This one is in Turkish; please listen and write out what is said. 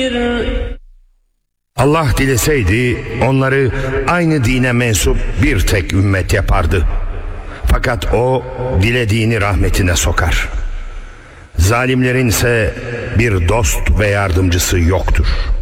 Allah dileseydi onları aynı dine mensup bir tek ümmet yapardı. Fakat o dilediğini rahmetine sokar. Zalimlerin ise bir dost ve yardımcısı yoktur.